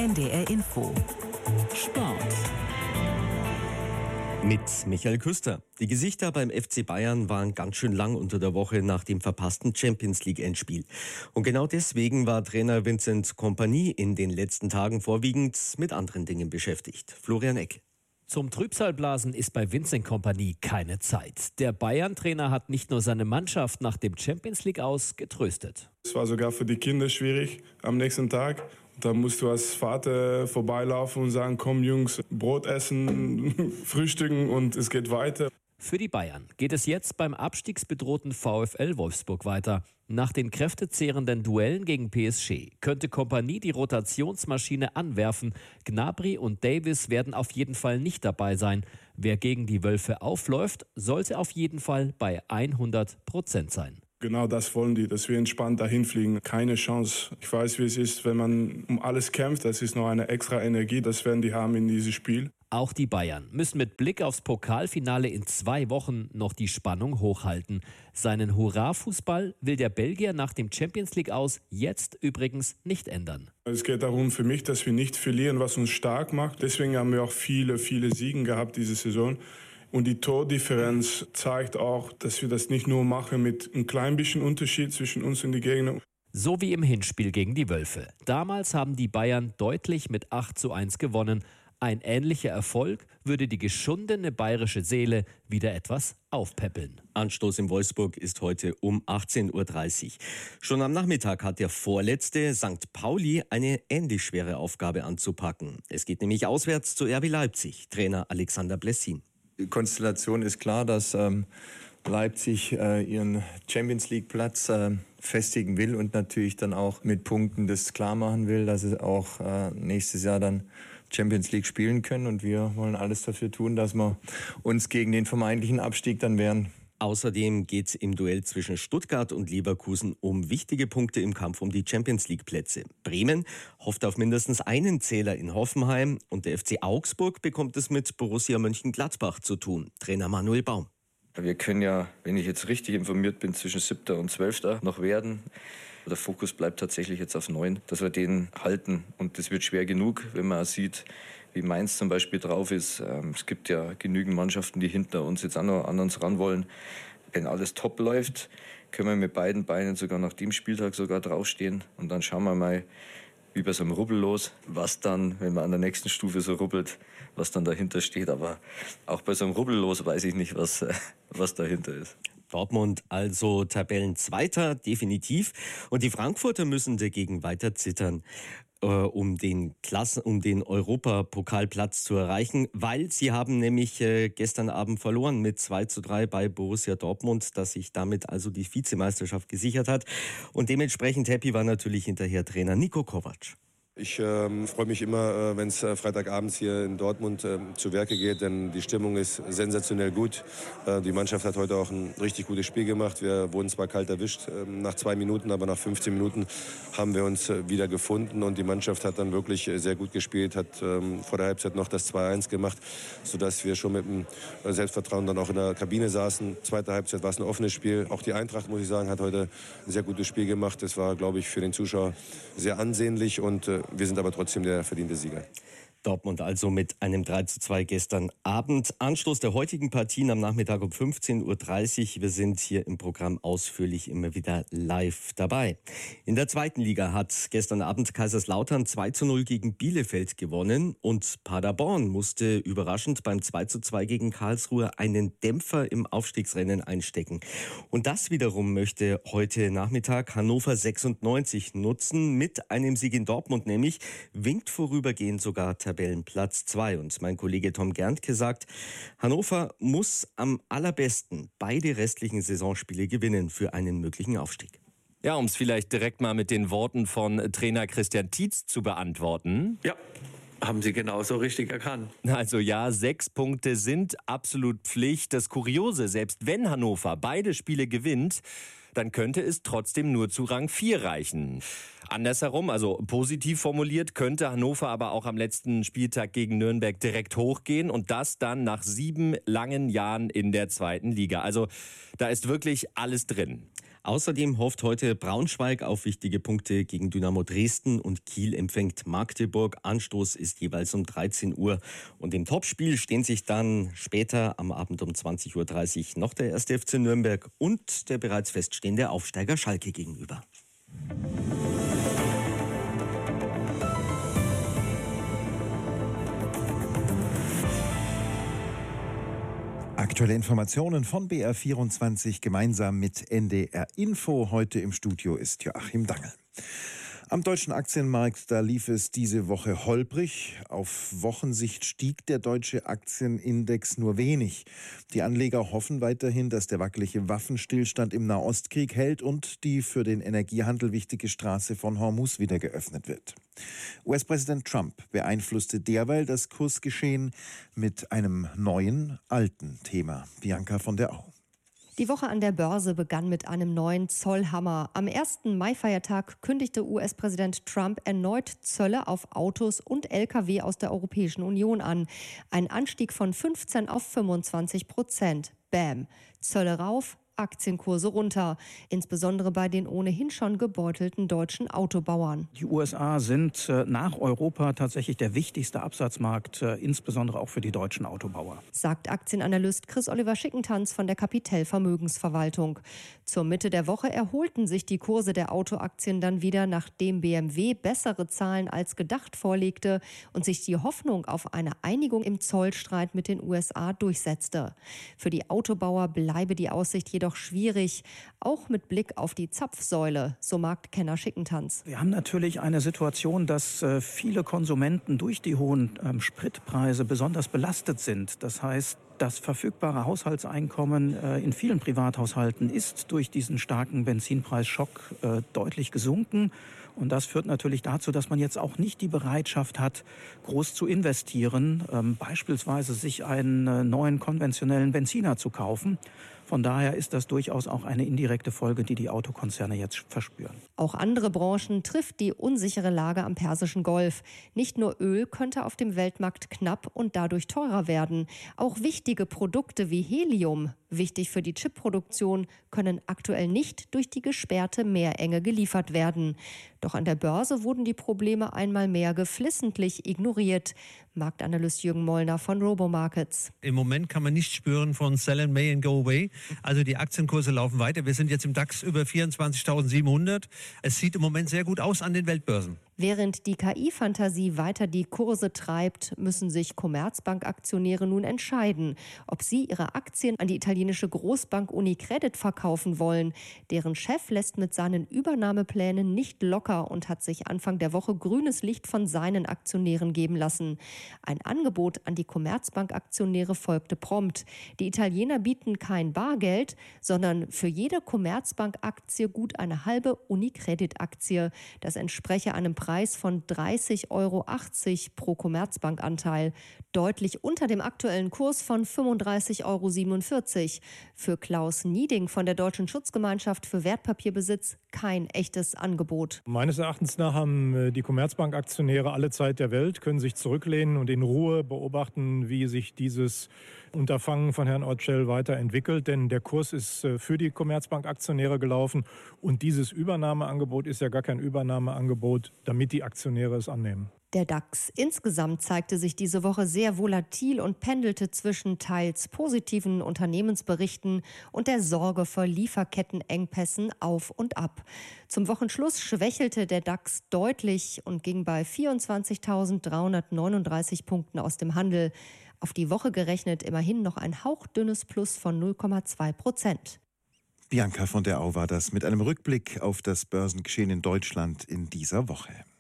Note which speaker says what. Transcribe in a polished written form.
Speaker 1: NDR Info. Sport.
Speaker 2: Mit Michael Küster. Die Gesichter beim FC Bayern waren ganz schön lang unter der Woche nach dem verpassten Champions-League-Endspiel. Und genau deswegen war Trainer Vincent Kompany in den letzten Tagen vorwiegend mit anderen Dingen beschäftigt. Florian Eck.
Speaker 3: Zum Trübsalblasen ist bei Vincent Kompany keine Zeit. Der Bayern-Trainer hat nicht nur seine Mannschaft nach dem Champions-League-Aus getröstet.
Speaker 4: Es war sogar für die Kinder schwierig am nächsten Tag. Da musst du als Vater vorbeilaufen und sagen, komm Jungs, Brot essen, frühstücken und es geht weiter.
Speaker 3: Für die Bayern geht es jetzt beim abstiegsbedrohten VfL Wolfsburg weiter. Nach den kräftezehrenden Duellen gegen PSG könnte Kompany die Rotationsmaschine anwerfen. Gnabry und Davis werden auf jeden Fall nicht dabei sein. Wer gegen die Wölfe aufläuft, sollte auf jeden Fall bei 100% sein.
Speaker 4: Genau das wollen die, dass wir entspannt dahin fliegen. Keine Chance. Ich weiß, wie es ist, wenn man um alles kämpft. Das ist noch eine extra Energie, das werden die haben in diesem Spiel.
Speaker 3: Auch die Bayern müssen mit Blick aufs Pokalfinale in 2 Wochen noch die Spannung hochhalten. Seinen Hurra-Fußball will der Belgier nach dem Champions-League-Aus jetzt übrigens nicht ändern.
Speaker 4: Es geht darum für mich, dass wir nicht verlieren, was uns stark macht. Deswegen haben wir auch viele Siegen gehabt diese Saison. Und die Tordifferenz zeigt auch, dass wir das nicht nur machen mit einem klein bisschen Unterschied zwischen uns und den Gegnern.
Speaker 3: So wie im Hinspiel gegen die Wölfe. Damals haben die Bayern deutlich mit 8:1 gewonnen. Ein ähnlicher Erfolg würde die geschundene bayerische Seele wieder etwas aufpäppeln.
Speaker 2: Anstoß in Wolfsburg ist heute um 18:30 Uhr. Schon am Nachmittag hat der vorletzte St. Pauli eine ähnlich schwere Aufgabe anzupacken. Es geht nämlich auswärts zu RB Leipzig. Trainer Alexander Blessin.
Speaker 5: Die Konstellation ist klar, dass Leipzig ihren Champions-League-Platz festigen will und natürlich dann auch mit Punkten das klar machen will, dass sie auch nächstes Jahr dann Champions League spielen können. Und wir wollen alles dafür tun, dass wir uns gegen den vermeintlichen Abstieg dann wehren.
Speaker 2: Außerdem geht es im Duell zwischen Stuttgart und Leverkusen um wichtige Punkte im Kampf um die Champions-League-Plätze. Bremen hofft auf mindestens einen Zähler in Hoffenheim und der FC Augsburg bekommt es mit Borussia Mönchengladbach zu tun. Trainer Manuel Baum.
Speaker 6: Wir können ja, wenn ich jetzt richtig informiert bin, zwischen 7. und 12. noch werden. Der Fokus bleibt tatsächlich jetzt auf 9, dass wir den halten. Und das wird schwer genug, wenn man sieht, wie Mainz zum Beispiel drauf ist. Es gibt ja genügend Mannschaften, die hinter uns jetzt auch noch an uns ran wollen. Wenn alles top läuft, können wir mit beiden Beinen sogar nach dem Spieltag sogar draufstehen. Und dann schauen wir mal, wie bei so einem Rubbellos, was dann, wenn man an der nächsten Stufe so rubbelt, was dann dahinter steht. Aber auch bei so einem Rubbellos weiß ich nicht, was dahinter ist.
Speaker 2: Dortmund also Tabellenzweiter, definitiv. Und die Frankfurter müssen dagegen weiter zittern, um den Europapokalplatz zu erreichen, weil sie haben nämlich gestern Abend verloren mit 2:3 bei Borussia Dortmund, dass sich damit also die Vizemeisterschaft gesichert hat. Und dementsprechend happy war natürlich hinterher Trainer Niko Kovac.
Speaker 7: Ich freue mich immer, wenn es Freitagabends hier in Dortmund zu Werke geht, denn die Stimmung ist sensationell gut. Die Mannschaft hat heute auch ein richtig gutes Spiel gemacht. Wir wurden zwar kalt erwischt nach 2 Minuten, aber nach 15 Minuten haben wir uns wieder gefunden und die Mannschaft hat dann wirklich sehr gut gespielt, hat vor der Halbzeit noch das 2:1 gemacht, sodass wir schon mit dem Selbstvertrauen dann auch in der Kabine saßen. Zweite Halbzeit war es ein offenes Spiel. Auch die Eintracht, muss ich sagen, hat heute ein sehr gutes Spiel gemacht. Das war, glaube ich, für den Zuschauer sehr ansehnlich und wir sind aber trotzdem der verdiente Sieger.
Speaker 2: Dortmund also mit einem 3:2 gestern Abend. Anstoß der heutigen Partien am Nachmittag um 15:30 Uhr. Wir sind hier im Programm ausführlich immer wieder live dabei. In der zweiten Liga hat gestern Abend Kaiserslautern 2:0 gegen Bielefeld gewonnen und Paderborn musste überraschend beim 2:2 gegen Karlsruhe einen Dämpfer im Aufstiegsrennen einstecken. Und das wiederum möchte heute Nachmittag Hannover 96 nutzen. Mit einem Sieg in Dortmund nämlich winkt vorübergehend sogar Tabellenplatz 2. Und mein Kollege Tom Gerntke sagt, Hannover muss am allerbesten beide restlichen Saisonspiele gewinnen für einen möglichen Aufstieg.
Speaker 8: Ja, um es vielleicht direkt mal mit den Worten von Trainer Christian Tietz zu beantworten.
Speaker 9: Ja, haben Sie genauso richtig erkannt.
Speaker 8: Also ja, 6 Punkte sind absolut Pflicht. Das Kuriose, selbst wenn Hannover beide Spiele gewinnt, dann könnte es trotzdem nur zu Rang 4 reichen. Andersherum, also positiv formuliert, könnte Hannover aber auch am letzten Spieltag gegen Nürnberg direkt hochgehen und das dann nach 7 langen Jahren in der zweiten Liga. Also da ist wirklich alles drin.
Speaker 2: Außerdem hofft heute Braunschweig auf wichtige Punkte gegen Dynamo Dresden und Kiel empfängt Magdeburg. Anstoß ist jeweils um 13 Uhr. Und im Topspiel stehen sich dann später am Abend um 20.30 Uhr noch der 1. FC Nürnberg und der bereits feststehende Aufsteiger Schalke gegenüber.
Speaker 10: Aktuelle Informationen von BR24 gemeinsam mit NDR Info. Heute im Studio ist Joachim Dangel. Am deutschen Aktienmarkt, da lief es diese Woche holprig. Auf Wochensicht stieg der deutsche Aktienindex nur wenig. Die Anleger hoffen weiterhin, dass der wackelige Waffenstillstand im Nahostkrieg hält und die für den Energiehandel wichtige Straße von Hormuz wieder geöffnet wird. US-Präsident Trump beeinflusste derweil das Kursgeschehen mit einem neuen, alten Thema. Bianca von der Au.
Speaker 11: Die Woche an der Börse begann mit einem neuen Zollhammer. Am 1. Mai-Feiertag kündigte US-Präsident Trump erneut Zölle auf Autos und Lkw aus der Europäischen Union an. Ein Anstieg von 15 auf 25%. Bäm. Zölle rauf, Aktienkurse runter, insbesondere bei den ohnehin schon gebeutelten deutschen Autobauern.
Speaker 12: Die USA sind nach Europa tatsächlich der wichtigste Absatzmarkt, insbesondere auch für die deutschen Autobauer,
Speaker 11: sagt Aktienanalyst Chris-Oliver Schickentanz von der Capitel Vermögensverwaltung. Zur Mitte der Woche erholten sich die Kurse der Autoaktien dann wieder, nachdem BMW bessere Zahlen als gedacht vorlegte und sich die Hoffnung auf eine Einigung im Zollstreit mit den USA durchsetzte. Für die Autobauer bleibe die Aussicht jedoch schwierig, auch mit Blick auf die Zapfsäule, so Marktkenner Schickentanz.
Speaker 12: Wir haben natürlich eine Situation, dass viele Konsumenten durch die hohen Spritpreise besonders belastet sind. Das heißt, das verfügbare Haushaltseinkommen in vielen Privathaushalten ist durch diesen starken Benzinpreisschock deutlich gesunken. Und das führt natürlich dazu, dass man jetzt auch nicht die Bereitschaft hat, groß zu investieren, beispielsweise sich einen neuen konventionellen Benziner zu kaufen. Von daher ist das durchaus auch eine indirekte Folge, die die Autokonzerne jetzt verspüren.
Speaker 11: Auch andere Branchen trifft die unsichere Lage am Persischen Golf. Nicht nur Öl könnte auf dem Weltmarkt knapp und dadurch teurer werden. Auch wichtige Produkte wie Helium, wichtig für die Chipproduktion, können aktuell nicht durch die gesperrte Meerenge geliefert werden. Doch an der Börse wurden die Probleme einmal mehr geflissentlich ignoriert. Marktanalyst Jürgen Mollner von Robomarkets.
Speaker 13: Im Moment kann man nicht spüren von Sell in May and Go Away. Also die Aktienkurse laufen weiter. Wir sind jetzt im DAX über 24.700. Es sieht im Moment sehr gut aus an den Weltbörsen.
Speaker 11: Während die KI-Fantasie weiter die Kurse treibt, müssen sich Commerzbank-Aktionäre nun entscheiden, ob sie ihre Aktien an die italienische Großbank Unicredit verkaufen wollen. Deren Chef lässt mit seinen Übernahmeplänen nicht locker und hat sich Anfang der Woche grünes Licht von seinen Aktionären geben lassen. Ein Angebot an die Commerzbank-Aktionäre folgte prompt. Die Italiener bieten kein Bargeld, sondern für jede Commerzbank-Aktie gut eine halbe Unicredit-Aktie. Das entspreche einem Preis von 30,80 Euro pro Commerzbank-Anteil, deutlich unter dem aktuellen Kurs von 35,47 Euro. Für Klaus Nieding von der Deutschen Schutzgemeinschaft für Wertpapierbesitz kein echtes Angebot.
Speaker 14: Meines Erachtens nach haben die Commerzbank-Aktionäre alle Zeit der Welt, können sich zurücklehnen und in Ruhe beobachten, wie sich dieses Unterfangen von Herrn Orcel weiterentwickelt. Denn der Kurs ist für die Commerzbank-Aktionäre gelaufen und dieses Übernahmeangebot ist ja gar kein Übernahmeangebot, damit die Aktionäre es annehmen.
Speaker 11: Der DAX insgesamt zeigte sich diese Woche sehr volatil und pendelte zwischen teils positiven Unternehmensberichten und der Sorge vor Lieferkettenengpässen auf und ab. Zum Wochenschluss schwächelte der DAX deutlich und ging bei 24.339 Punkten aus dem Handel. Auf die Woche gerechnet immerhin noch ein hauchdünnes Plus von 0,2%.
Speaker 10: Bianca von der Au war das mit einem Rückblick auf das Börsengeschehen in Deutschland in dieser Woche.